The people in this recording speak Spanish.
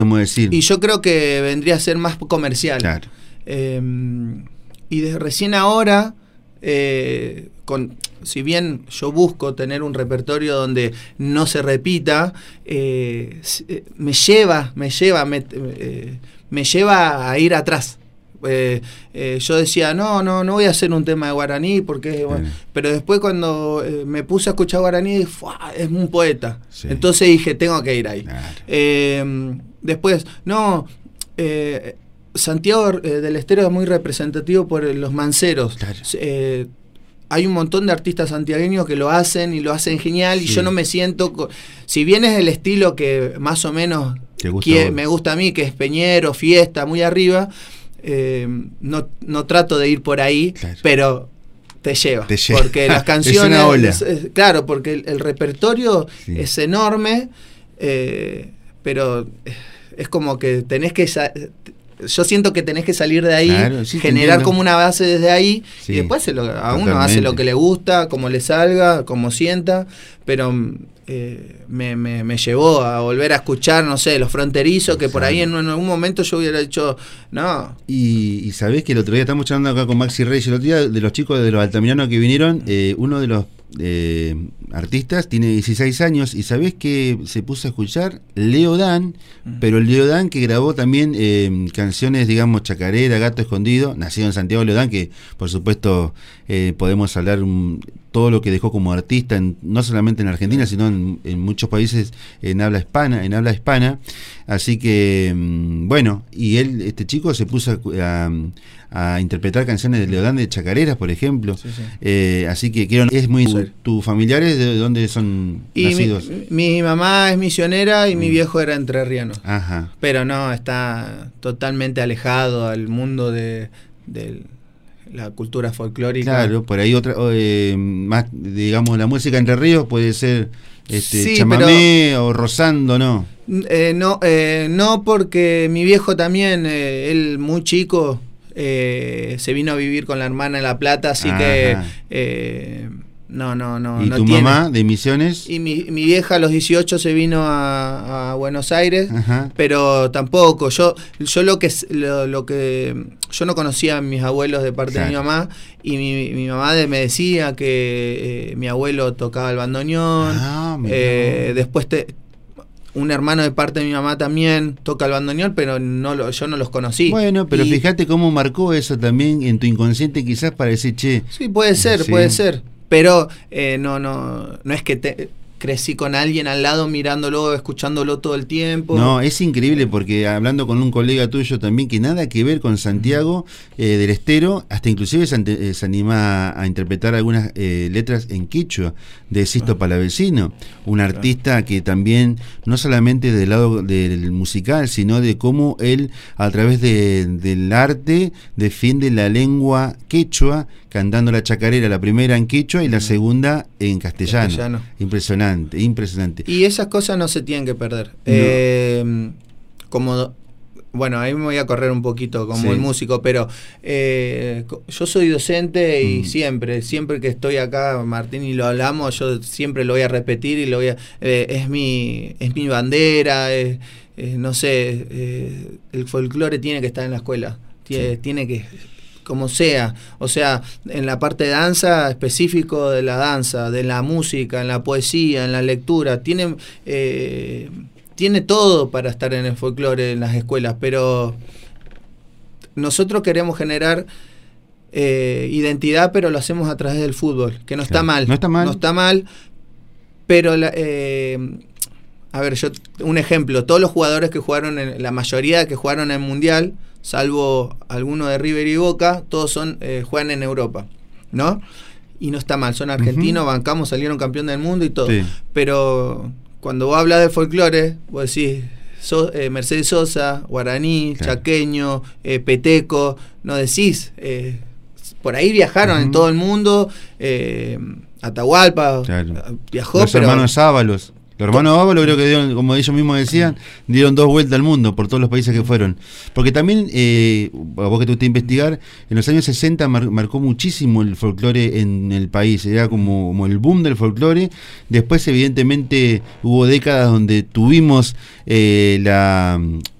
Como decir. Y yo creo que vendría a ser más comercial. Claro. Y recién ahora, si bien yo busco tener un repertorio donde no se repita, me lleva a ir atrás. Yo decía, no voy a hacer un tema de guaraní, porque bueno, pero después cuando me puse a escuchar guaraní, dije, es un poeta. Sí. Entonces dije, tengo que ir ahí. Claro. Después, Santiago del Estero es muy representativo por los manceros. Claro. Hay un montón de artistas santiagueños que lo hacen y lo hacen genial, sí. Y yo no me siento, si bien es el estilo que más o menos me gusta a mí, que es peñero, fiesta, muy arriba, no trato de ir por ahí, claro. Pero te lleva, porque las canciones, es una ola. Claro, porque el repertorio, sí. Es enorme, pero es como que tenés que... Yo siento que tenés que salir de ahí, claro, sí, generar como una base desde ahí, sí, y después uno hace lo que le gusta, como le salga, como sienta, pero me llevó a volver a escuchar, no sé, Los Fronterizos, que por ahí en algún momento yo hubiera dicho, no. Y sabés que el otro día estamos charlando acá con Maxi Reyes, el otro día de los chicos de los altaminanos que vinieron, uno de los artistas tiene 16 años y sabés que se puso a escuchar Leo Dan, pero el Leo Dan que grabó también canciones, digamos, chacarera, Gato Escondido, nacido en Santiago Leo Dan, que por supuesto podemos hablar todo lo que dejó como artista, no solamente en Argentina, sino en muchos países en habla hispana, así que bueno, y este chico se puso a interpretar canciones de Leo Dan de chacareras, por ejemplo, sí. Así que es muy... ¿Tus familiares de dónde son nacidos? Mi mamá es misionera y mi viejo era entrerriano. Ajá. Pero no, está totalmente alejado al mundo de la cultura folclórica. Claro, por ahí otra más, digamos, la música Entre Ríos puede ser sí, chamamé o rozando, ¿no? No, porque mi viejo también, él muy chico, se vino a vivir con la hermana en La Plata, así que no. ¿Y tu mamá de Misiones? Y mi vieja a los 18 se vino a Buenos Aires, ajá. Pero tampoco, yo lo que yo no conocía a mis abuelos de parte, claro, de mi mamá, y mi mamá me decía que mi abuelo tocaba el bandoneón, después un hermano de parte de mi mamá también toca el bandoneón, pero yo no los conocí. Bueno, pero fíjate cómo marcó eso también en tu inconsciente, quizás para decir, che. Sí, puede ser. Pero no es que crecí con alguien al lado mirándolo, escuchándolo todo el tiempo. No, es increíble porque hablando con un colega tuyo también que nada que ver con Santiago del Estero, hasta inclusive se anima a interpretar algunas letras en quechua de Sisto Palavecino, un artista que también no solamente del lado del musical, sino de cómo él a través del arte defiende la lengua quechua, cantando la chacarera, la primera en quechua y la segunda en castellano. Impresionante. Y esas cosas no se tienen que perder. No. Bueno, ahí me voy a correr un poquito como el músico, pero yo soy docente y siempre que estoy acá, Martín, y lo hablamos, yo siempre lo voy a repetir y lo voy a... es mi bandera, no sé, el folclore tiene que estar en la escuela, tiene que... como sea, o sea, en la parte de danza, específico de la danza, de la música, en la poesía, en la lectura, tiene todo para estar en el folclore en las escuelas, pero nosotros queremos generar identidad, pero lo hacemos a través del fútbol, que no está mal. No está mal, pero a ver, un ejemplo, todos los jugadores que jugaron, la mayoría que jugaron en el Mundial, salvo algunos de River y Boca, todos juegan en Europa, ¿no? Y no está mal, son argentinos, bancamos, salieron campeón del mundo y todo. Sí. Pero cuando vos hablas de folclore, vos decís Mercedes Sosa, guaraní, claro, chaqueño, peteco, no decís, por ahí viajaron en todo el mundo, Atahualpa, claro, viajó, los hermanos Ábalos. Los hermanos Ábalos creo que dieron, como ellos mismos decían, dieron 2 vueltas al mundo por todos los países que fueron. Porque también, vos que tuviste a investigar, en los años 60 marcó muchísimo el folclore en el país. Era como el boom del folclore. Después, evidentemente, hubo décadas donde tuvimos